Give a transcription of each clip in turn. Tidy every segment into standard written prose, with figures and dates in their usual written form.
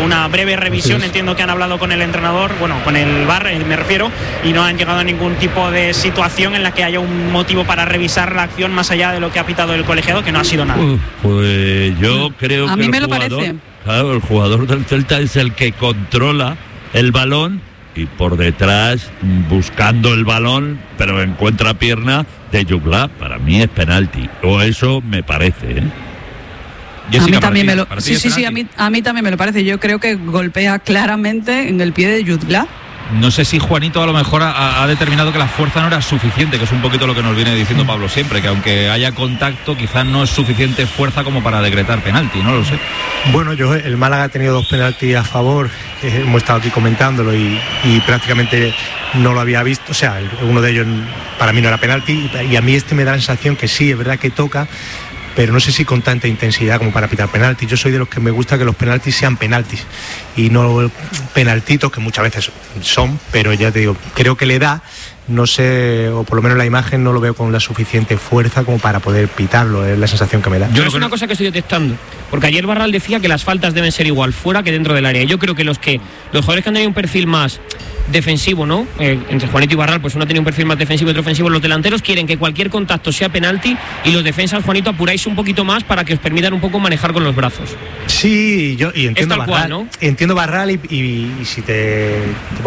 una breve revisión. Entiendo que han hablado con el entrenador, con el VAR me refiero, y no han llegado a ningún tipo de situación en la que haya un motivo para revisar la acción más allá de lo que ha pitado el colegiado, que no ha sido nada. Pues yo creo que a mí me lo parece. Claro, el jugador del Celta es el que controla el balón y por detrás buscando el balón, pero encuentra pierna de Jutgla. Para mí es penalti, o eso me parece, Jessica, a mí también me lo a mí también me lo parece. Yo creo que golpea claramente en el pie de Jutgla. No sé si Juanito a lo mejor ha determinado que la fuerza no era suficiente, que es un poquito lo que nos viene diciendo Pablo siempre, que aunque haya contacto quizás no es suficiente fuerza como para decretar penalti, no lo sé. Bueno, el Málaga ha tenido 2 penaltis a favor, hemos estado aquí comentándolo y prácticamente no lo había visto, o sea, uno de ellos para mí no era penalti y a mí me da la sensación que sí, es verdad que toca, pero no sé si con tanta intensidad como para pitar penaltis. Yo soy de los que me gusta que los penaltis sean penaltis y no penaltitos, que muchas veces son, pero ya te digo, creo que le da, no sé, o por lo menos la imagen no lo veo con la suficiente fuerza como para poder pitarlo, es la sensación que me da. Yo es una cosa que estoy detectando, porque ayer Barral decía que las faltas deben ser igual fuera que dentro del área. Yo creo que los jugadores que han tenido un perfil más defensivo, ¿no? Entre Juanito y Barral, pues uno ha tenido un perfil más defensivo y otro ofensivo. Los delanteros quieren que cualquier contacto sea penalti y los defensas, Juanito, apuráis un poquito más para que os permitan un poco manejar con los brazos. Sí, yo entiendo Barral, cual, ¿no? Entiendo Barral y si te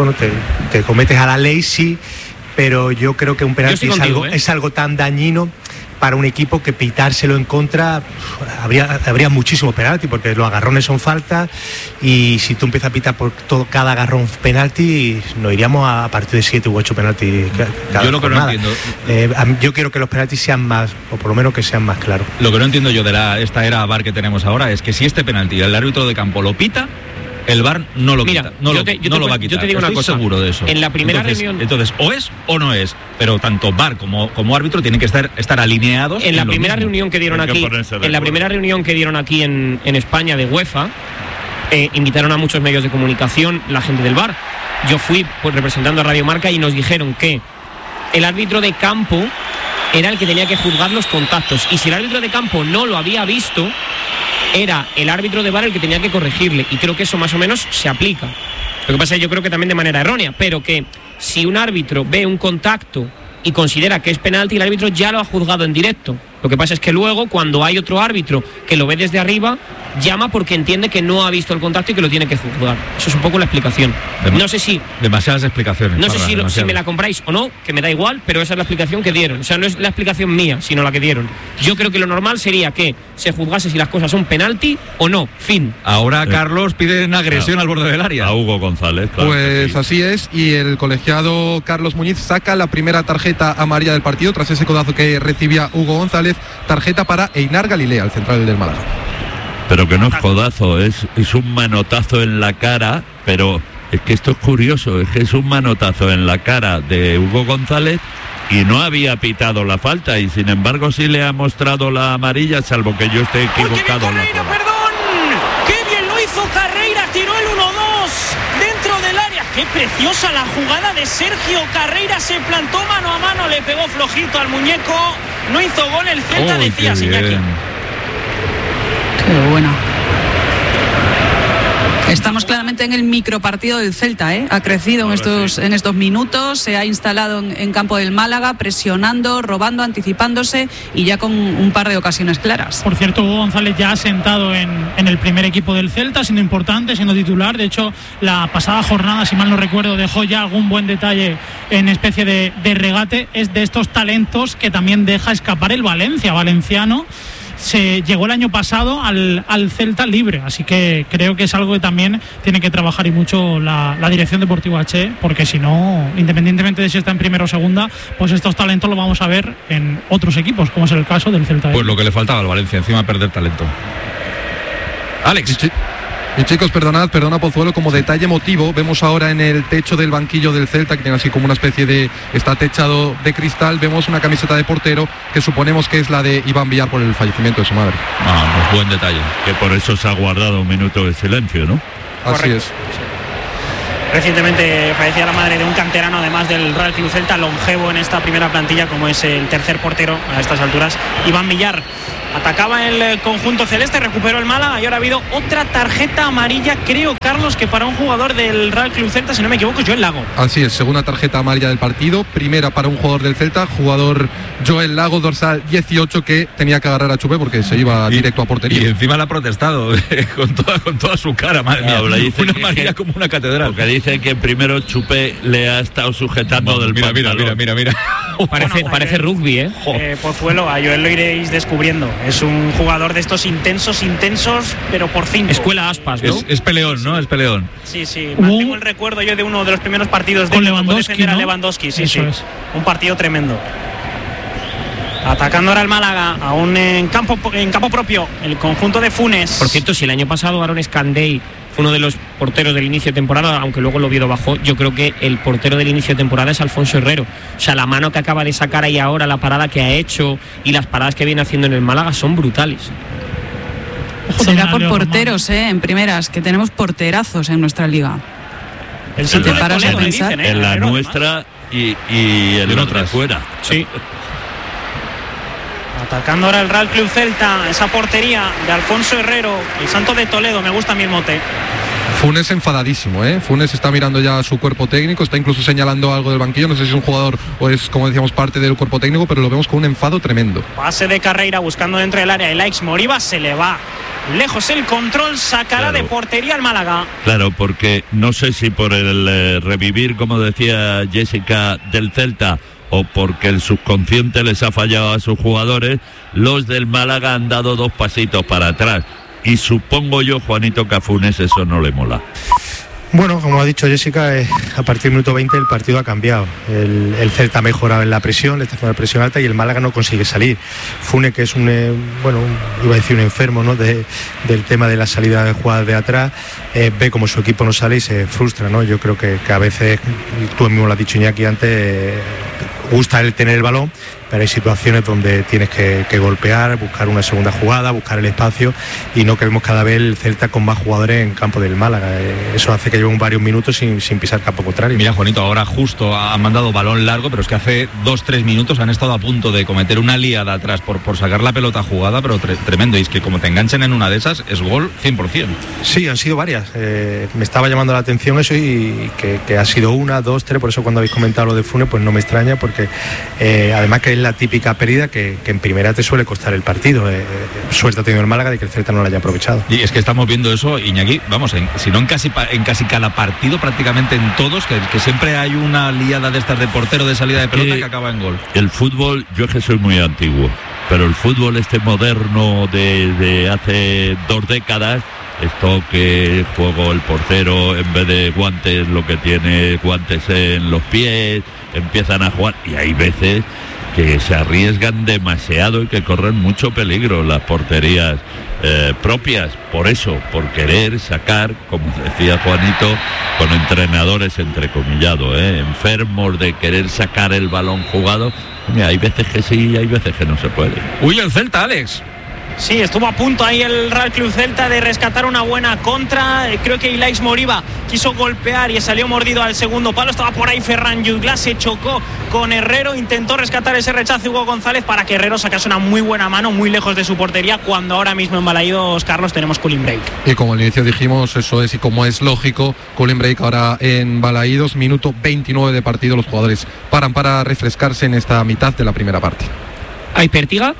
cometes a la ley, sí, pero yo creo que un penalti es algo tan dañino para un equipo que pitárselo en contra. Habría muchísimo penalti, porque los agarrones son faltas y si tú empiezas a pitar por cada agarrón penalti, nos iríamos a partir de 7 u 8 penaltis cada yo lo que jornada. no entiendo, yo quiero que los penaltis sean más, o por lo menos que sean más claros. Lo que no entiendo yo de esta era VAR que tenemos ahora es que si este penalti el árbitro de campo lo pita, el VAR no lo quita, no lo va a quitar. Yo te digo una cosa, seguro de eso. En la primera reunión, entonces o es o no es, pero tanto VAR como árbitro tienen que estar alineados. En la primera reunión que dieron aquí, en España de UEFA, invitaron a muchos medios de comunicación la gente del VAR. Yo fui representando a Radio Marca y nos dijeron que el árbitro de campo era el que tenía que juzgar los contactos, y si el árbitro de campo no lo había visto, era el árbitro de VAR el que tenía que corregirle, y creo que eso más o menos se aplica. Lo que pasa es que yo creo que también de manera errónea, pero que si un árbitro ve un contacto y considera que es penalti, el árbitro ya lo ha juzgado en directo. Lo que pasa es que luego, cuando hay otro árbitro que lo ve desde arriba, llama porque entiende que no ha visto el contacto y que lo tiene que juzgar. Eso es un poco la explicación. No sé si... Demasiadas explicaciones. No sé si me la compráis o no, que me da igual, pero esa es la explicación que dieron. O sea, no es la explicación mía, sino la que dieron. Yo creo que lo normal sería que se juzgase si las cosas son penalti o no. Fin. Ahora Carlos pide una agresión al borde del área. A Hugo González, claro. Pues sí. Así es, y el colegiado Carlos Muñiz saca la primera tarjeta amarilla del partido tras ese codazo que recibía Hugo González. Tarjeta para Einar Galilea, el central del Málaga. Pero que no es codazo, es un manotazo en la cara, pero es que esto es curioso, es que es un manotazo en la cara de Hugo González y no había pitado la falta, y sin embargo sí le ha mostrado la amarilla, salvo que yo esté equivocado. ¡Qué bien Carreira, perdón! ¡Qué bien lo hizo Carreira! Tiró el 1-2 dentro del área. ¡Qué preciosa la jugada de Sergio Carreira! Se plantó mano a mano, le pegó flojito al muñeco. No hizo gol el Celta, decía Iñaki. Qué buena. Estamos claramente en el micropartido del Celta, ¿eh? Ha crecido en estos minutos, se ha instalado en campo del Málaga, presionando, robando, anticipándose y ya con un par de ocasiones claras. Por cierto, Hugo González ya ha sentado en el primer equipo del Celta, siendo importante, siendo titular. De hecho, la pasada jornada, si mal no recuerdo, dejó ya algún buen detalle en especie de regate. Es de estos talentos que también deja escapar el valenciano. Se llegó el año pasado al Celta libre, así que creo que es algo que también tiene que trabajar y mucho la dirección deportiva Che, porque si no, independientemente de si está en primera o segunda, pues estos talentos los vamos a ver en otros equipos, como es el caso del Celta. Pues lo que le faltaba al Valencia, encima perder talento. Alex. Y chicos, perdona Pozuelo, como detalle emotivo, vemos ahora en el techo del banquillo del Celta, que tiene así como una especie de... está techado de cristal, vemos una camiseta de portero que suponemos que es la de Iván Villar por el fallecimiento de su madre. Pues buen detalle. Que por eso se ha guardado un minuto de silencio, ¿no? Así Correcto. es. Recientemente fallecía la madre de un canterano, además del Real Club Celta, longevo en esta primera plantilla, como es el tercer portero a estas alturas, Iván Villar. Atacaba el conjunto celeste, recuperó el Málaga y ahora ha habido otra tarjeta amarilla, creo, Carlos, que para un jugador del Real Club Celta, si no me equivoco, Joel Lago. Así es, segunda tarjeta amarilla del partido, primera para un jugador del Celta, jugador Joel Lago, dorsal 18, que tenía que agarrar a Chupé porque se iba directo a portería. Y encima le ha protestado con toda su cara, madre mía. Una amarilla como una catedral. Porque dice que primero Chupé le ha estado sujetando del pantalón. Mira. Parece rugby, Pozuelo, a Joel lo iréis descubriendo. Es un jugador de estos intensos, pero por 5. Escuela Aspas, ¿no? Es peleón, ¿no? Es peleón. Sí. Mantengo el recuerdo yo de uno de los primeros partidos de Lewandowski, ¿no? a Lewandowski. Sí. Es. Un partido tremendo. Atacando ahora el Málaga, aún en campo propio, el conjunto de Funes. Por cierto, si el año pasado Aaron Escandey fue uno de los porteros del inicio de temporada, aunque luego el Oviedo bajó, yo creo que el portero del inicio de temporada es Alfonso Herrero. O sea, la mano que acaba de sacar ahí ahora, la parada que ha hecho y las paradas que viene haciendo en el Málaga son brutales. Será por porteros, en primeras, que tenemos porterazos en nuestra liga. Si te paras a pensar. En la nuestra y en otras fuera. Sí. Atacando ahora el Real Club Celta, esa portería de Alfonso Herrero, el Santo de Toledo, me gusta a mí el mote. Funes enfadadísimo, Funes está mirando ya su cuerpo técnico, está incluso señalando algo del banquillo, no sé si es un jugador o es, como decíamos, parte del cuerpo técnico, pero lo vemos con un enfado tremendo. Pase de Carreira buscando dentro del área, el Aix Moriba se le va lejos el control, sacará de portería al Málaga. Claro, porque no sé si por el revivir, como decía Jessica, del Celta, o porque el subconsciente les ha fallado a sus jugadores, los del Málaga han dado 2 pasitos para atrás. Y supongo yo, Juanito, que a Funes eso no le mola. Bueno, como ha dicho Jessica, a partir del minuto 20 el partido ha cambiado. El Celta ha mejorado en la presión, le está haciendo la presión alta y el Málaga no consigue salir. Funes, que es iba a decir un enfermo, ¿no? del tema de la salida de jugadas de atrás, ve como su equipo no sale y se frustra, ¿no? Yo creo que a veces, tú mismo lo has dicho, Iñaki, antes, gusta el tener el balón, pero hay situaciones donde tienes que golpear, buscar una segunda jugada, buscar el espacio, y no queremos cada vez el Celta con más jugadores en campo del Málaga. Eso hace que lleven varios minutos sin pisar campo contrario. Mira, Juanito, ahora justo han mandado balón largo, pero es que hace 2-3 minutos han estado a punto de cometer una liada atrás por sacar la pelota jugada, pero tremendo. Y es que como te enganchen en una de esas, es gol 100%. Sí, han sido varias. Me estaba llamando la atención eso, y que ha sido 1, 2, 3, por eso cuando habéis comentado lo de Funes, pues no me extraña, porque además que es la típica pérdida que en primera te suele costar el partido. Suerte ha tenido el Málaga de que el Celta no lo haya aprovechado. Y es que estamos viendo eso, Iñaki, vamos, si no en casi cada partido, prácticamente en todos, que siempre hay una liada de estas de portero de salida de pelota que acaba en gol. El fútbol, yo es que soy muy antiguo, pero el fútbol moderno de hace 2 décadas, esto que juego el portero en vez de guantes, lo que tiene guantes en los pies, empiezan a jugar, y hay veces que se arriesgan demasiado y que corren mucho peligro las porterías propias, por querer sacar, como decía Juanito, con entrenadores entrecomillados, enfermos de querer sacar el balón jugado. Mira, hay veces que sí y hay veces que no se puede. Uy, el Celta, Alex. Sí, estuvo a punto ahí el Real Club Celta de rescatar una buena contra. Creo que Ilaix Moriba quiso golpear y salió mordido al segundo palo. Estaba por ahí Ferran Jutglas, se chocó con Herrero, intentó rescatar ese rechazo Hugo González para que Herrero sacase una muy buena mano, muy lejos de su portería, cuando ahora mismo en Balaídos, Carlos, tenemos cooling break. Y como al inicio dijimos, eso es, y como es lógico, cooling break ahora en Balaídos, minuto 29 de partido, los jugadores paran para refrescarse en esta mitad de la primera parte. ¿Hay pértiga?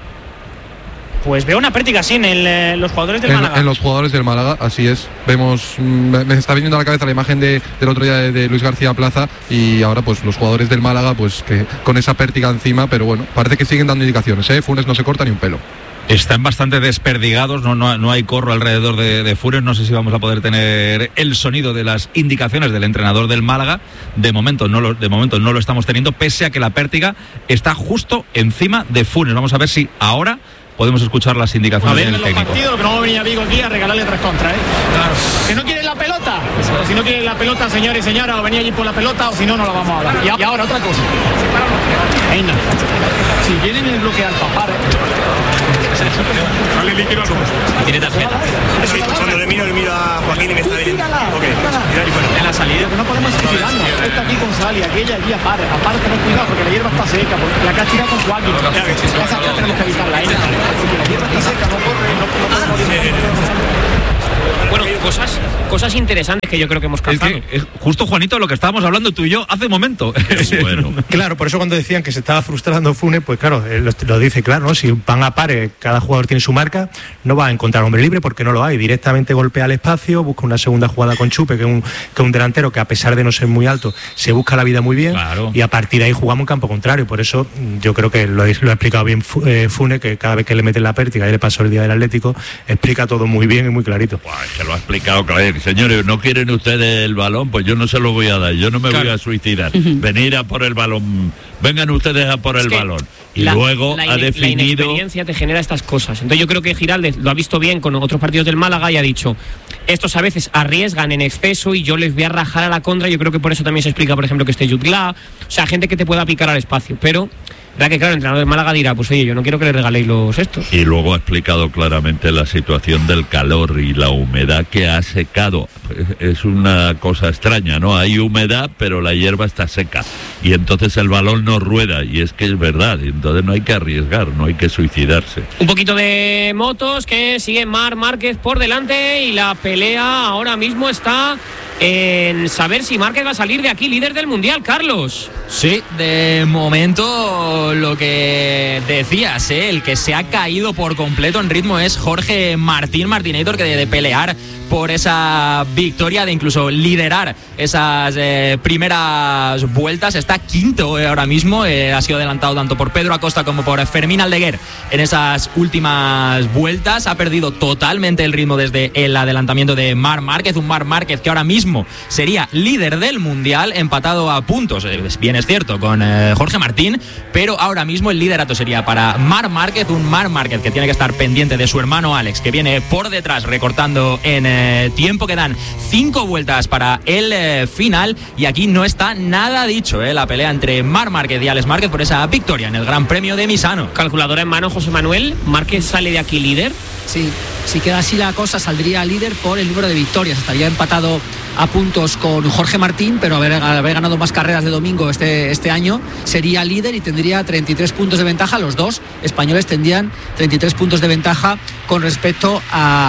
Pues veo una pértiga, sí, en los jugadores del Málaga. En los jugadores del Málaga, así es. Vemos, me está viniendo a la cabeza la imagen del otro día de Luis García Plaza, y ahora pues los jugadores del Málaga, pues que con esa pértiga encima, pero bueno, parece que siguen dando indicaciones, Funes no se corta ni un pelo. Están bastante desperdigados, no hay corro alrededor de Funes. No sé si vamos a poder tener el sonido de las indicaciones del entrenador del Málaga. De momento no lo estamos teniendo, pese a que la pértiga está justo encima de Funes. Vamos a ver si ahora podemos escuchar las indicaciones del técnico. Partidos, que no venía Vigo aquí a regalarle 3 contras, Claro. Que no quieren la pelota. Si no quieren la pelota, señores y señoras, o venía allí por la pelota, o si no, no la vamos a dar. Y ahora otra cosa. Venga. Si vienen el bloquear papar, Dale líquido al fondo. Tiene tarjeta. Cuando le miro a Joaquín y me está viendo. Ok. la salida. Porque no podemos suicidarnos. Esta aquí con sal y aquella allí aparte ten cuidado porque la hierba está seca, porque la que has tirado con tu águila. Esa que tenemos que evitarla, porque la hierba está seca, no corre, no podemos. Bueno, cosas interesantes que yo creo que hemos cazado. Es justo, Juanito, lo que estábamos hablando tú y yo hace un momento. Bueno. Claro, por eso cuando decían que se estaba frustrando Funes, pues claro, él lo dice claro, ¿no? Si van a pares, cada jugador tiene su marca, no va a encontrar hombre libre porque no lo hay. Directamente golpea el espacio, busca una segunda jugada con Chupe, que es un delantero que a pesar de no ser muy alto, se busca la vida muy bien, claro. Y a partir de ahí jugamos en campo contrario. Por eso yo creo que lo ha explicado bien Funes, que cada vez que le mete la pértiga, y le pasó el día del Atlético, explica todo muy bien y muy clarito. Se lo ha explicado claro. Señores, ¿no quieren ustedes el balón? Pues yo no se lo voy a dar, yo no me voy a suicidar. Venir a por el balón, vengan ustedes a por el balón. Y luego ha definido... La inexperiencia te genera estas cosas. Entonces yo creo que Giraldez lo ha visto bien con otros partidos del Málaga y ha dicho, estos a veces arriesgan en exceso y yo les voy a rajar a la contra. Yo creo que por eso también se explica, por ejemplo, que esté Jutgla, o sea, gente que te pueda picar al espacio, pero... ¿Verdad que claro, el entrenador del Málaga dirá, pues oye, yo no quiero que le regaléis estos? Y luego ha explicado claramente la situación del calor y la humedad que ha secado. Es una cosa extraña, ¿no? Hay humedad, pero la hierba está seca. Y entonces el balón no rueda. Y es que es verdad. Entonces no hay que arriesgar, no hay que suicidarse. Un poquito de motos que sigue Marc Márquez por delante y la pelea ahora mismo está... en saber si Márquez va a salir de aquí líder del Mundial, Carlos. Sí, de momento lo que decías, el que se ha caído por completo en ritmo es Jorge Martinator, que de pelear por esa victoria, de incluso liderar esas primeras vueltas, está quinto ahora mismo, ha sido adelantado tanto por Pedro Acosta como por Fermín Aldeguer en esas últimas vueltas, ha perdido totalmente el ritmo desde el adelantamiento de Marc Márquez, un Marc Márquez que ahora mismo sería líder del Mundial, empatado a puntos, bien es cierto, con Jorge Martín, pero ahora mismo el liderato sería para Marc Márquez, un Marc Márquez que tiene que estar pendiente de su hermano Alex, que viene por detrás recortando en tiempo. Quedan 5 vueltas para el final y aquí no está nada dicho, la pelea entre Marc Márquez y Alex Márquez por esa victoria en el Gran Premio de Misano. Calculadora en mano, José Manuel, ¿Márquez sale de aquí líder? Sí, si queda así la cosa, saldría líder por el número de victorias, estaría empatado a puntos con Jorge Martín, pero haber ganado más carreras de domingo este año, sería líder y tendría 33 puntos de ventaja. Los dos españoles tendrían 33 puntos de ventaja con respecto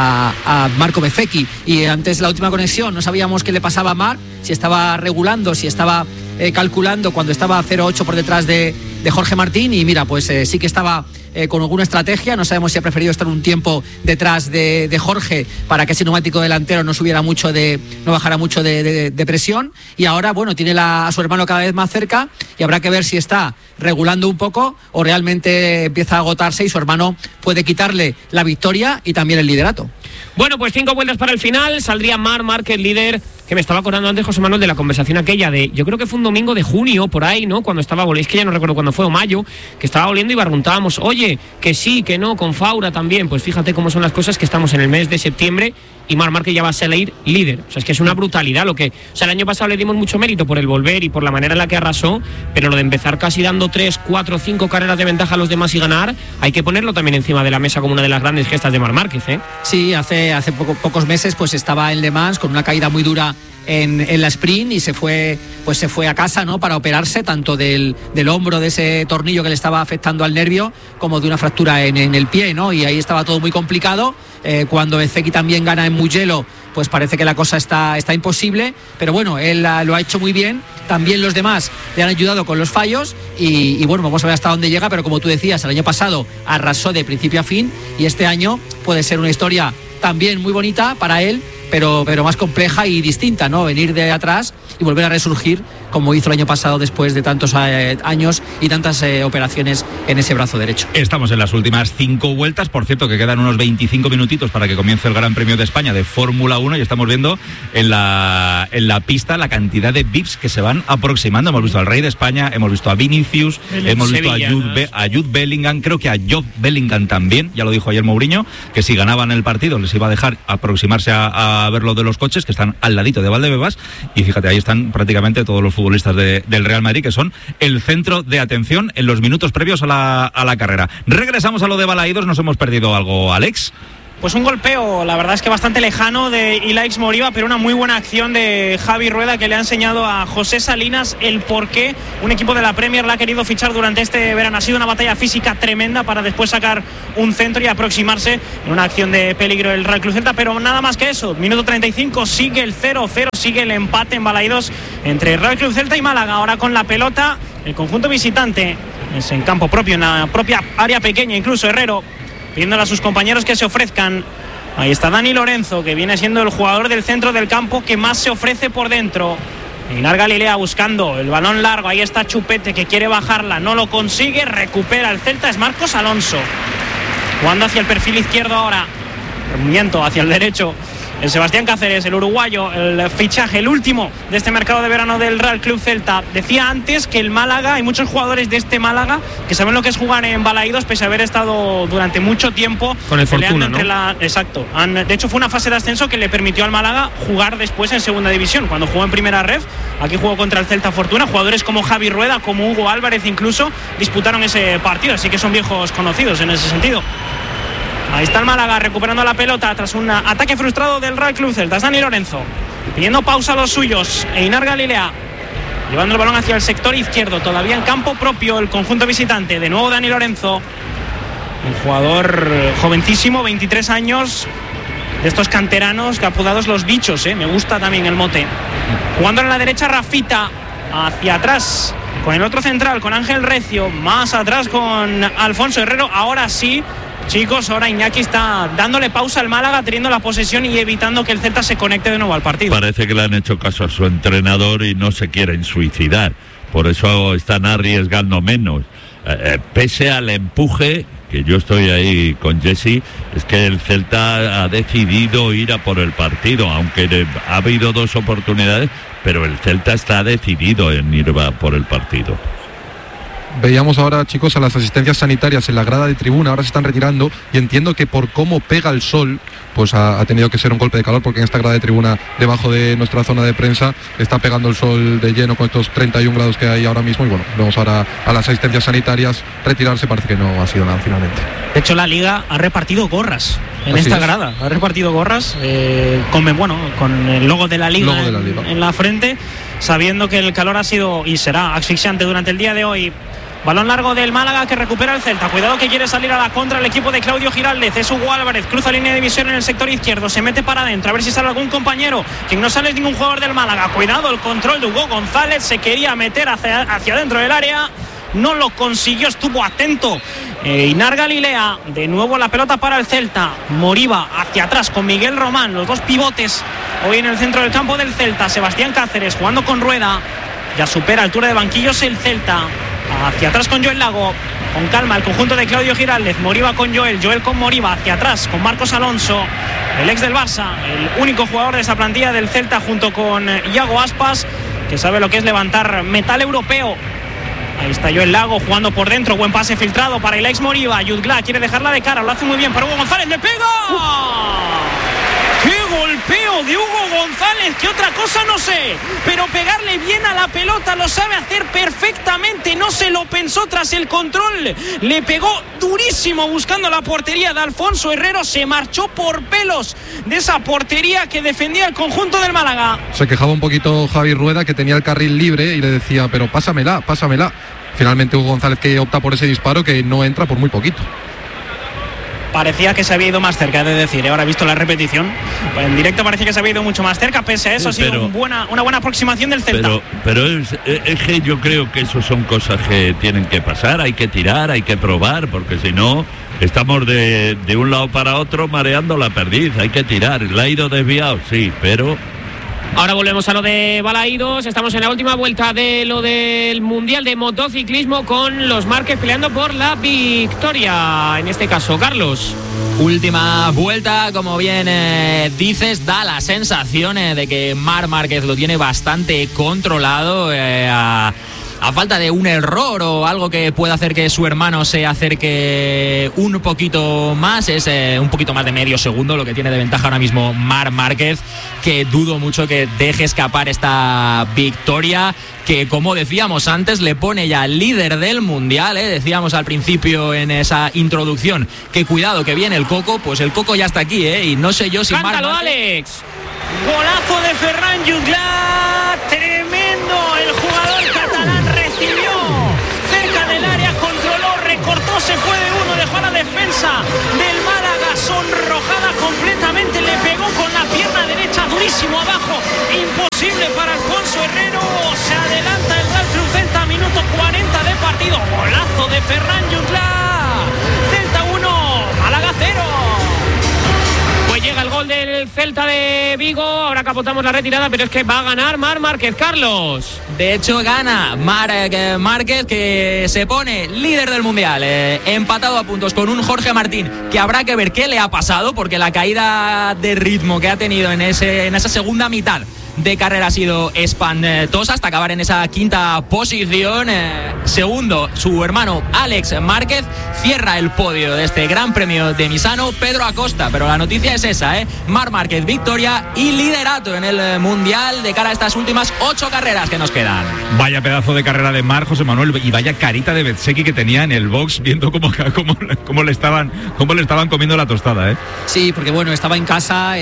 a Marco Bezzecchi. Y antes la última conexión, no sabíamos qué le pasaba a Marc, si estaba regulando, si estaba calculando cuando estaba 0,8 por detrás de Jorge Martín, y mira, pues sí que estaba con alguna estrategia, no sabemos si ha preferido estar un tiempo detrás de Jorge para que ese neumático delantero no bajara mucho de presión, y ahora bueno, tiene a su hermano cada vez más cerca y habrá que ver si está regulando un poco o realmente empieza a agotarse y su hermano puede quitarle la victoria y también el liderato. Bueno, pues 5 vueltas para el final, saldría Marc Márquez líder, que me estaba acordando antes, José Manuel, de la conversación aquella de, yo creo que fue un domingo de junio, por ahí, ¿no? Cuando estaba, es que ya no recuerdo cuándo fue, o mayo, que estaba oliendo y barruntábamos, oye, que sí, que no, con Faura también, pues fíjate cómo son las cosas, que estamos en el mes de septiembre y Marc Márquez ya va a salir líder. O sea, es que es una brutalidad lo que... O sea, el año pasado le dimos mucho mérito por el volver y por la manera en la que arrasó, pero lo de empezar casi dando 3, 4, 5 carreras de ventaja a los demás y ganar, hay que ponerlo también encima de la mesa como una de las grandes gestas de Marc Márquez, ¿eh? Sí, hace pocos meses pues estaba en Le Mans con una caída muy dura en la sprint y se fue a casa, ¿no? Para operarse tanto del hombro, de ese tornillo que le estaba afectando al nervio, como de una fractura en el pie, ¿no? Y ahí estaba todo muy complicado. Cuando Bezzecchi también gana en Mugello, pues parece que la cosa está imposible, pero bueno, él lo ha hecho muy bien, también los demás le han ayudado con los fallos y bueno, vamos a ver hasta dónde llega, pero como tú decías, el año pasado arrasó de principio a fin y este año puede ser una historia también muy bonita para él, pero más compleja y distinta, ¿no? Venir de atrás y volver a resurgir como hizo el año pasado después de tantos años y tantas operaciones en ese brazo derecho. Estamos en las últimas 5 vueltas, por cierto que quedan unos 25 minutitos para que comience el Gran Premio de España de Fórmula 1 y estamos viendo en la pista la cantidad de VIPs que se van aproximando. Hemos visto al Rey de España, hemos visto a Vinicius, hemos visto a Jude Bellingham, creo que a Job Bellingham también, ya lo dijo ayer Mourinho, que si ganaban el partido les iba a dejar aproximarse a ver lo de los coches que están al ladito de Valdebebas, y fíjate, ahí están prácticamente todos los futbolistas del Real Madrid, que son el centro de atención en los minutos previos a la carrera. Regresamos a lo de Balaídos, nos hemos perdido algo, Alex. pues un golpeo, la verdad es que bastante lejano de Ilaix Moriba, pero una muy buena acción de Javi Rueda, que le ha enseñado a José Salinas el por qué un equipo de la Premier la ha querido fichar durante este verano. Ha sido una batalla física tremenda para después sacar un centro y aproximarse en una acción de peligro el Real Club Celta, pero nada más que eso. Minuto 35, sigue el 0-0, sigue el empate en Balaídos entre Real Club Celta y Málaga. Ahora con la pelota el conjunto visitante, es en campo propio, en la propia área pequeña, incluso Herrero pidiéndole a sus compañeros que se ofrezcan. Ahí está Dani Lorenzo, que viene siendo el jugador del centro del campo que más se ofrece por dentro. Einar Galilea buscando el balón largo, ahí está Chupete, que quiere bajarla, no lo consigue, recupera el Celta, es Marcos Alonso jugando hacia el perfil izquierdo ahora, movimiento hacia el derecho, el Sebastián Cáceres, el uruguayo, el fichaje, el último de este mercado de verano del Real Club Celta. Decía antes que el Málaga, hay muchos jugadores de este Málaga que saben lo que es jugar en Balaídos, pese a haber estado durante mucho tiempo con el Fortuna, ¿no? Exacto. De hecho, fue una fase de ascenso que le permitió al Málaga jugar después en segunda división. Cuando jugó en primera ref, aquí jugó contra el Celta Fortuna. Jugadores como Javi Rueda, como Hugo Álvarez incluso, disputaron ese partido, así que son viejos conocidos en ese sentido. Ahí está el Málaga recuperando la pelota tras un ataque frustrado del Real Club Celta. Es Dani Lorenzo pidiendo pausa a los suyos. Einar Galilea llevando el balón hacia el sector izquierdo, todavía en campo propio el conjunto visitante. De nuevo Dani Lorenzo, un jugador jovencísimo, 23 años, de estos canteranos que apodados los bichos, me gusta también el mote. Jugando en la derecha Rafita, hacia atrás con el otro central, con Ángel Recio, más atrás con Alfonso Herrero. Ahora sí, chicos, ahora Iñaki está dándole pausa al Málaga, teniendo la posesión y evitando que el Celta se conecte de nuevo al partido. Parece que le han hecho caso a su entrenador y no se quieren suicidar, por eso están arriesgando menos. Pese al empuje, que yo estoy ahí con Jesse, es que el Celta ha decidido ir a por el partido, aunque ha habido dos oportunidades, pero el Celta está decidido en ir a por el partido. Veíamos ahora, chicos, a las asistencias sanitarias en la grada de tribuna, ahora se están retirando, y entiendo que por cómo pega el sol, pues ha tenido que ser un golpe de calor, porque en esta grada de tribuna, debajo de nuestra zona de prensa, está pegando el sol de lleno con estos 31 grados que hay ahora mismo, y bueno, vemos ahora a las asistencias sanitarias retirarse. Parece que no ha sido nada finalmente. De hecho, la Liga ha repartido gorras en Así esta es. grada, ha repartido gorras con el logo de la Liga, en la frente, sabiendo que el calor ha sido y será asfixiante durante el día de hoy. Balón largo del Málaga que recupera el Celta. Cuidado que quiere salir a la contra el equipo de Claudio Giraldez. Es Hugo Álvarez, cruza línea de visión en el sector izquierdo. Se mete para adentro, a ver si sale algún compañero. Quien no sale es ningún jugador del Málaga. Cuidado, el control de Hugo González. Se quería meter hacia adentro del área. No lo consiguió, estuvo atento Einar Galilea. De nuevo la pelota para el Celta. Moriba hacia atrás con Miguel Román. Los dos pivotes hoy en el centro del campo del Celta. Sebastián Cáceres jugando con Rueda. Ya supera altura de banquillos el Celta. Hacia atrás con Joel Lago, con calma el conjunto de Claudio Giraldez. Moriba con Joel con Moriba, hacia atrás con Marcos Alonso, el ex del Barça, el único jugador de esa plantilla del Celta, junto con Iago Aspas, que sabe lo que es levantar metal europeo. Ahí está Joel Lago jugando por dentro, buen pase filtrado para el ex Moriba. Yudgla quiere dejarla de cara, lo hace muy bien para Hugo González, le pega. ¡Qué golpeo de Hugo González! Que otra cosa no sé, pero pegarle bien a la pelota lo sabe hacer perfectamente. No se lo pensó tras el control, le pegó durísimo buscando la portería de Alfonso Herrero. Se marchó por pelos de esa portería que defendía el conjunto del Málaga. Se quejaba un poquito Javi Rueda, que tenía el carril libre, y le decía, pero pásamela. Finalmente Hugo González, que opta por ese disparo, que no entra por muy poquito. Parecía que se había ido más cerca, de decir, ahora he visto la repetición, en directo parecía que se había ido mucho más cerca. Pese a eso, ha sido una buena aproximación del Celta. Pero es que yo creo que eso son cosas que tienen que pasar, hay que tirar, hay que probar, porque si no estamos de un lado para otro mareando la perdiz. Hay que tirar. ¿La ha ido desviado? Sí, pero... Ahora volvemos a lo de Balaídos. Estamos en la última vuelta de lo del Mundial de Motociclismo, con los Márquez peleando por la victoria. En este caso, Carlos. Última vuelta, como bien dices, da la sensación de que Marc Márquez lo tiene bastante controlado a falta de un error o algo que pueda hacer que su hermano se acerque un poquito más, es un poquito más de medio segundo lo que tiene de ventaja ahora mismo Marc Márquez, que dudo mucho que deje escapar esta victoria, que como decíamos antes le pone ya líder del Mundial, decíamos al principio en esa introducción que cuidado que viene el Coco, pues el Coco ya está aquí, y no sé yo si ¡cántalo, Alex! Golazo de Ferran Jutgla, tremendo, el jugador catalán recibió cerca del área, controló, recortó, se fue de uno, dejó a la defensa del Málaga sonrojada completamente, le pegó con la pierna derecha durísimo abajo, imposible para Alfonso Herrero, se adelanta el Real Club Celta, minuto 40 de partido, golazo de Ferran Jutgla, Celta 1, Málaga 0. Pues llega el gol del Celta de Vigo, ahora capotamos la retirada, pero es que va a ganar Marc Márquez, Carlos. De hecho gana Marc Márquez, que se pone líder del Mundial, empatado a puntos con un Jorge Martín, que habrá que ver qué le ha pasado, porque la caída de ritmo que ha tenido en esa segunda mitad de carrera ha sido espantosa hasta acabar en esa quinta posición. Segundo, su hermano Alex Márquez cierra el podio de este Gran Premio de Misano, Pedro Acosta, pero la noticia es esa, Marc Márquez victoria y liderato en el Mundial de cara a estas últimas 8 carreras que nos quedan. Vaya pedazo de carrera de Marc, José Manuel, y vaya carita de Bezzecchi que tenía en el box viendo cómo le estaban comiendo la tostada, Sí, porque bueno, estaba en casa,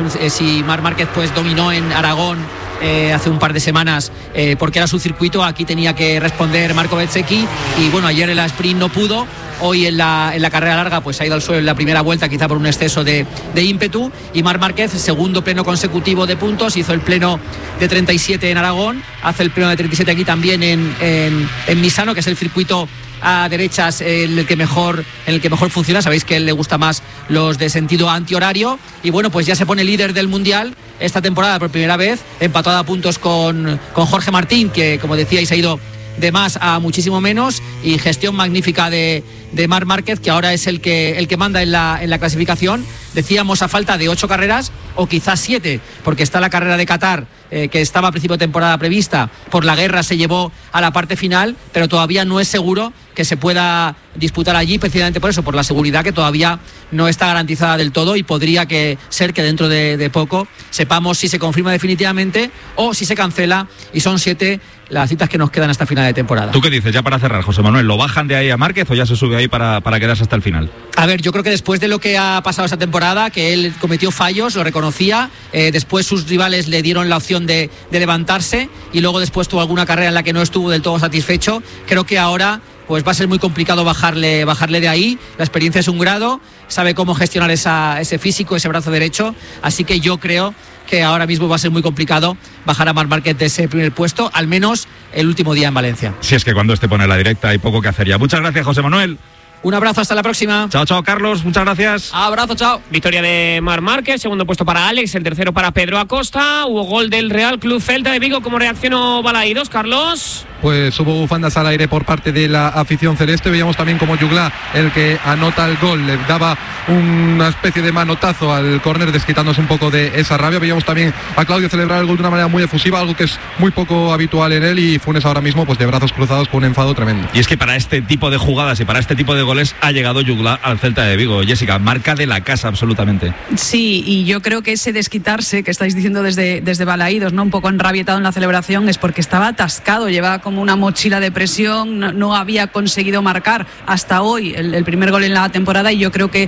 si Marc Márquez pues dominó en Aragón hace un par de semanas porque era su circuito, aquí tenía que responder Marco Bezzecchi, y bueno, ayer en la sprint no pudo, hoy en la carrera larga pues ha ido al suelo en la primera vuelta, quizá por un exceso de ímpetu, y Marc Márquez, segundo pleno consecutivo de puntos, hizo el pleno de 37 en Aragón, hace el pleno de 37 aquí también en Misano, que es el circuito a derechas en el que mejor funciona. Sabéis que a él le gusta más los de sentido antihorario, y bueno, pues ya se pone líder del Mundial esta temporada por primera vez, empatado a puntos con Jorge Martín, que como decíais ha ido de más a muchísimo menos, y gestión magnífica de Marc Márquez, que ahora es el que manda en la clasificación. Decíamos a falta de 8 carreras o quizás 7, porque está la carrera de Qatar, que estaba a principio de temporada prevista, por la guerra se llevó a la parte final, pero todavía no es seguro que se pueda disputar allí, precisamente por eso, por la seguridad que todavía no está garantizada del todo, y podría ser que dentro de poco sepamos si se confirma definitivamente o si se cancela, y son 7 las citas que nos quedan hasta final de temporada. ¿Tú qué dices ya para cerrar, José Manuel? ¿Lo bajan de ahí a Márquez o ya se sube ahí para quedarse hasta el final? A ver, yo creo que después de lo que ha pasado esta temporada, que él cometió fallos, lo reconocía, después sus rivales le dieron la opción de levantarse, y luego después tuvo alguna carrera en la que no estuvo del todo satisfecho. Creo que ahora pues va a ser muy complicado bajarle de ahí. La experiencia es un grado, sabe cómo gestionar ese físico, ese brazo derecho, así que yo creo que ahora mismo va a ser muy complicado bajar a Marc Márquez de ese primer puesto, al menos el último día en Valencia. Si es que cuando este pone la directa hay poco que hacer ya. Muchas gracias, José Manuel. Un abrazo, hasta la próxima. Chao, chao, Carlos, muchas gracias. Abrazo, chao. Victoria de Marc Márquez, segundo puesto para Alex, el tercero para Pedro Acosta. Hubo gol del Real Club Celta de Vigo. ¿Cómo reaccionó Balaídos, Carlos? Pues hubo bufandas al aire por parte de la afición celeste. Veíamos también como Jutgla, el que anota el gol, le daba una especie de manotazo al córner, desquitándose un poco de esa rabia. Veíamos también a Claudio celebrar el gol de una manera muy efusiva, algo que es muy poco habitual en él, y Funes ahora mismo pues de brazos cruzados con un enfado tremendo. Y es que para este tipo de jugadas y para este tipo de goles ha llegado Jutgla al Celta de Vigo. Jessica, marca de la casa absolutamente. Sí, y yo creo que ese desquitarse que estáis diciendo desde Balaídos, ¿no? Un poco enrabietado en la celebración, es porque estaba atascado, llevaba como una mochila de presión, no había conseguido marcar hasta hoy el primer gol en la temporada, y yo creo que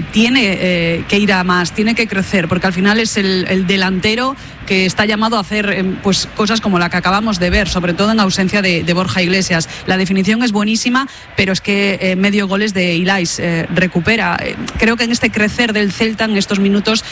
tiene que ir a más, tiene que crecer, porque al final es el delantero que está llamado a hacer pues cosas como la que acabamos de ver, sobre todo en ausencia de Borja Iglesias. La definición es buenísima, pero es que medio gol es de Ilais, recupera. Creo que en este crecer del Celta, en estos minutos,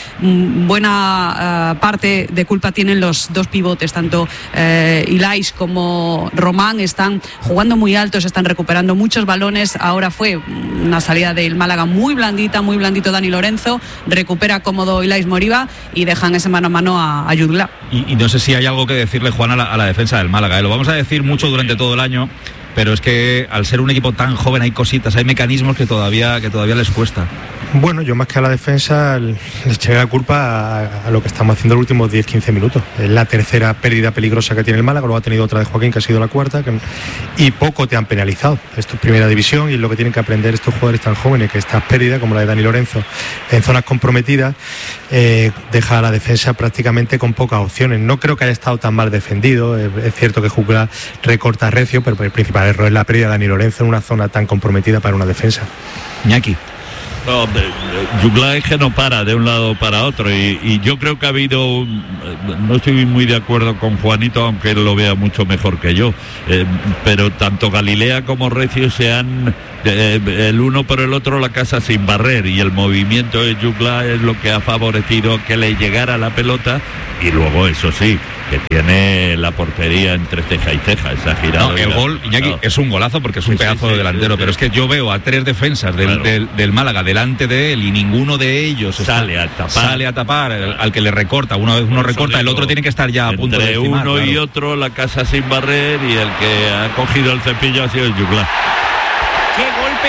buena parte de culpa tienen los dos pivotes, tanto Ilais como Román están jugando muy altos, están recuperando muchos balones. Ahora fue una salida del Málaga muy blandito Dani Lorenzo, recupera cómodo Ilais Moriba y dejan ese mano a mano a Jutgla. Y no sé si hay algo que decirle, Juan, a la defensa del Málaga, Lo vamos a decir mucho durante todo el año, pero es que al ser un equipo tan joven hay cositas, hay mecanismos que todavía les cuesta. Bueno, yo más que a la defensa le echaría la culpa a lo que estamos haciendo los últimos 10-15 minutos. Es la tercera pérdida peligrosa que tiene el Málaga, luego ha tenido otra de Joaquín, que ha sido la cuarta, y poco te han penalizado. Esto es primera división y es lo que tienen que aprender estos jugadores tan jóvenes, que estas pérdidas, como la de Dani Lorenzo, en zonas comprometidas, deja a la defensa prácticamente con pocas opciones. No creo que haya estado tan mal defendido, es cierto que Jugla recorta recio, pero el principal error es la pérdida de Dani Lorenzo en una zona tan comprometida para una defensa. Iñaki. No, Jugla es que no para de un lado para otro y yo creo que ha habido, no estoy muy de acuerdo con Juanito, aunque él lo vea mucho mejor que yo, pero tanto Galilea como Recio se han el uno por el otro la casa sin barrer, y el movimiento de Jugla es lo que ha favorecido que le llegara la pelota, y luego eso sí, que tiene la portería entre ceja y ceja, esa girada. No, el gol, Iñaki, es un golazo porque es un pedazo de delantero, pero es que yo veo a tres defensas del Málaga delante de él y ninguno de ellos sale a tapar al que le recorta. Una vez uno recorta, el otro tiene que estar ya a punto de encimar, uno y otro la casa sin barrer, y el que ha cogido el cepillo ha sido el Jugla. Qué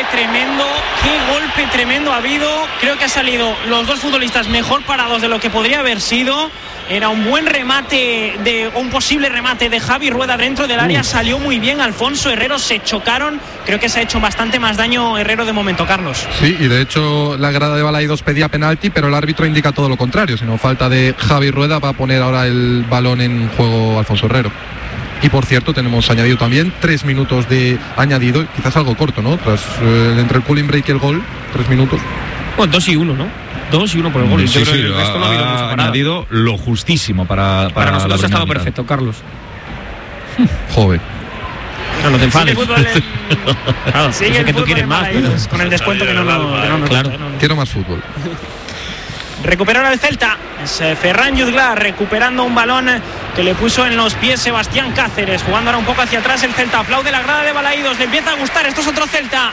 golpe tremendo ha habido. Creo que han salido los dos futbolistas mejor parados de lo que podría haber sido. Era un buen remate, un posible remate de Javi Rueda dentro del área. Salió muy bien Alfonso Herrero, se chocaron. Creo que se ha hecho bastante más daño Herrero de momento, Carlos. Sí, y de hecho la grada de Balaídos pedía penalti, pero el árbitro indica todo lo contrario. Si no, falta de Javi Rueda, va a poner ahora el balón en juego Alfonso Herrero. Y por cierto, tenemos añadido también 3 minutos de añadido, quizás algo corto, ¿no? Tras entre el cooling break y el gol, 3 minutos. Bueno, 2 y 1, ¿no? 2 y 1 por el gol. Sí, yo creo que el resto no ha habido mucho parada. Añadido lo justísimo para nosotros ha estado perfecto, Carlos. Joven. No te enfades. Claro, sigue que tú quieres más, con el descuento que no claro. Quiero más fútbol. Recupera el Celta, es Ferran Jugla recuperando un balón que le puso en los pies Sebastián Cáceres, jugando ahora un poco hacia atrás el Celta, aplaude la grada de Balaídos, le empieza a gustar, esto es otro Celta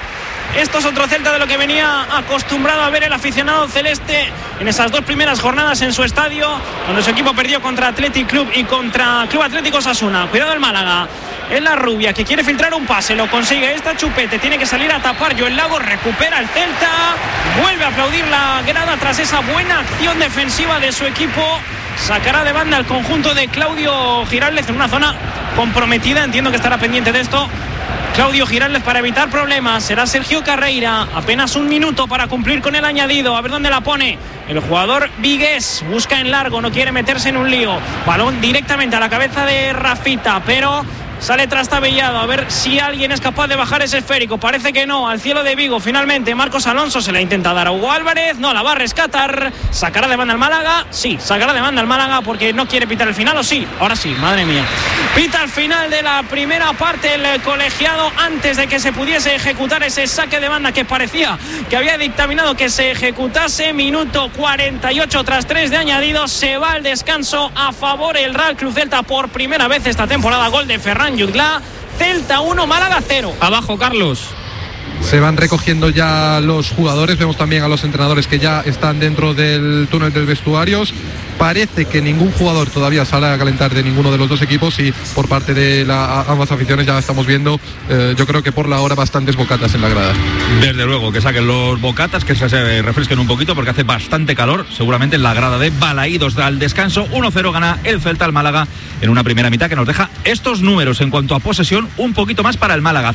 de lo que venía acostumbrado a ver el aficionado celeste en esas 2 primeras jornadas en su estadio, cuando su equipo perdió contra Athletic Club y contra Club Atlético Osasuna. Cuidado el Málaga, es la rubia que quiere filtrar un pase, lo consigue, esta Chupete tiene que salir a tapar, Joel Lago recupera el Celta, vuelve a aplaudir la grada tras esa buena acción defensiva de su equipo. Sacará de banda el conjunto de Claudio Giraldez en una zona comprometida, entiendo que estará pendiente de esto Claudio Giraldez para evitar problemas. Será Sergio Carreira, apenas 1 minuto para cumplir con el añadido, a ver dónde la pone el jugador vigués, busca en largo, no quiere meterse en un lío, balón directamente a la cabeza de Rafita, pero sale trastabillado, a ver si alguien es capaz de bajar ese esférico, parece que no, al cielo de Vigo. Finalmente Marcos Alonso se la intenta dar a Hugo Álvarez, no la va a rescatar, sacará de banda al Málaga, sí, sacará de banda al Málaga porque no quiere pitar el final, o sí, ahora sí, madre mía, pita al final de la primera parte el colegiado antes de que se pudiese ejecutar ese saque de banda que parecía que había dictaminado que se ejecutase. Minuto 48 tras 3 de añadido, se va al descanso a favor el Real Club Celta por primera vez esta temporada, gol de Ferran Jugla. Celta 1, Málaga 0. Abajo, Carlos. Se van recogiendo ya los jugadores, vemos también a los entrenadores que ya están dentro del túnel de vestuarios. Parece que ningún jugador todavía sale a calentar de ninguno de los dos equipos, y por parte de ambas aficiones ya estamos viendo, yo creo que por la hora, bastantes bocatas en la grada. Desde luego, que saquen los bocatas, que se refresquen un poquito porque hace bastante calor, seguramente en la grada de Balaídos. Al descanso, 1-0 gana el Celta al Málaga en una primera mitad que nos deja estos números en cuanto a posesión, un poquito más para el Málaga,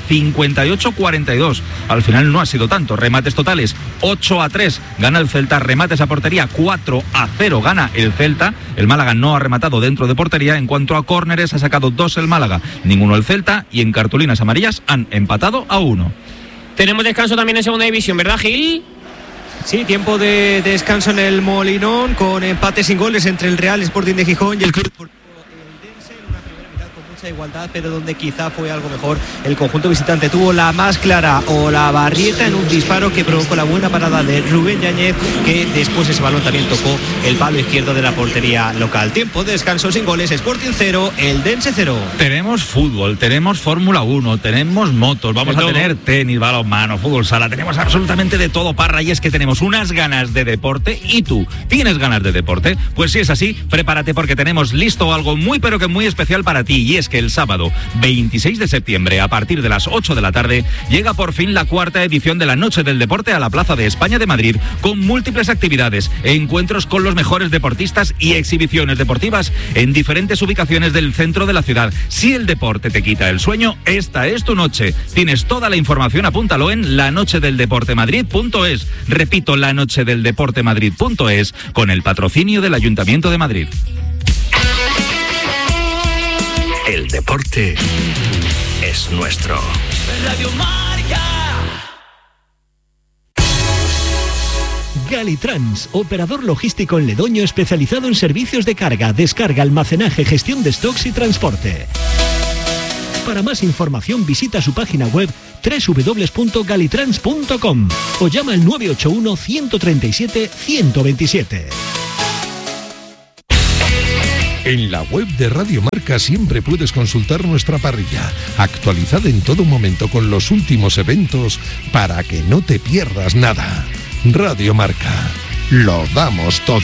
58-42. Al final no ha sido tanto, remates totales 8-3 gana el Celta, remates a portería 4-0 gana el Celta. El Málaga no ha rematado dentro de portería. En cuanto a córneres, ha sacado 2 el Málaga, ninguno el Celta, y en cartulinas amarillas han empatado a 1. Tenemos descanso también en segunda división, ¿verdad, Gil? Sí, tiempo de descanso en el Molinón, con empates sin goles entre el Real Sporting de Gijón y el Club Deportivo Eldense, en una primera mitad con mucha igualdad, pero donde quizá fue algo mejor el conjunto visitante. Tuvo la más clara Olavarrieta en un disparo que provocó la buena parada de Rubén Yáñez, que después ese balón también tocó el palo izquierdo de la portería local. Tiempo de descanso sin goles, Sporting 0, Eldense 0. Tenemos fútbol, tenemos Fórmula 1, tenemos motos, vamos a tener tenis, balonmano, fútbol sala, tenemos absolutamente de todo, Parra, y es que tenemos unas ganas de deporte. ¿Y tú tienes ganas de deporte? Pues si es así, prepárate porque tenemos listo algo muy pero que muy especial para ti, y es que el sábado 26 de septiembre, a partir de las 8 de la tarde, llega por fin la cuarta edición de la Noche del Deporte a la Plaza de España de Madrid, con múltiples actividades, encuentros con los mejores deportistas y exhibiciones deportivas en diferentes ubicaciones del centro de la ciudad. Si el deporte te quita el sueño, esta es tu noche. Tienes toda la información, apúntalo en lanochedeldeportemadrid.es. Repito, lanochedeldeportemadrid.es, con el patrocinio del Ayuntamiento de Madrid. El deporte es nuestro. Radio Marca. Galitrans, operador logístico en Ledoño especializado en servicios de carga, descarga, almacenaje, gestión de stocks y transporte. Para más información visita su página web www.galitrans.com o llama al 981 137 127. En la web de Radio Marca siempre puedes consultar nuestra parrilla, actualizada en todo momento con los últimos eventos para que no te pierdas nada. Radio Marca, lo damos todo.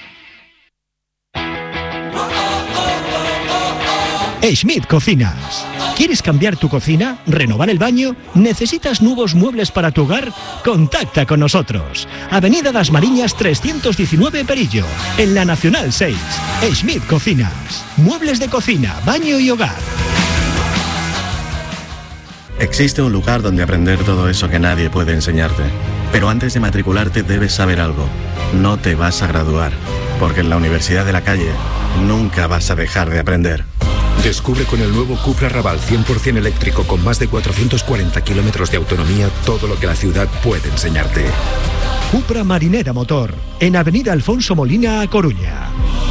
Schmidt Cocinas. ¿Quieres cambiar tu cocina? ¿Renovar el baño? ¿Necesitas nuevos muebles para tu hogar? Contacta con nosotros. Avenida Das Mariñas 319 Perillo, en la Nacional 6. Schmidt Cocinas. Muebles de cocina, baño y hogar. Existe un lugar donde aprender todo eso que nadie puede enseñarte. Pero antes de matricularte debes saber algo. No te vas a graduar, porque en la Universidad de la Calle nunca vas a dejar de aprender. Descubre con el nuevo Cupra Raval 100% eléctrico con más de 440 kilómetros de autonomía todo lo que la ciudad puede enseñarte. Cupra Marinera Motor, en Avenida Alfonso Molina, A Coruña.